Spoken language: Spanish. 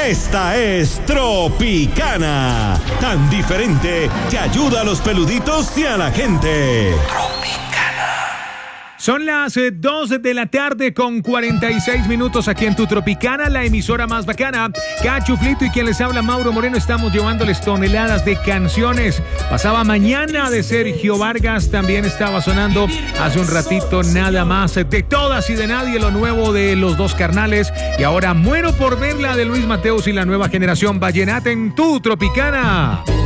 Esta es Tropicana, tan diferente que ayuda a los peluditos y a la gente. Son las 2 de la tarde con 46 minutos aquí en tu Tropicana, la emisora más bacana. Cachuflito y quien les habla, Mauro Moreno, estamos llevándoles toneladas de canciones. Pasaba Mañana de Sergio Vargas, también estaba sonando hace un ratito Nada Más de Todas y de Nadie, lo nuevo de Los Dos Carnales. Y ahora Muero por Verla de Luis Mateos y la nueva generación vallenata en tu Tropicana.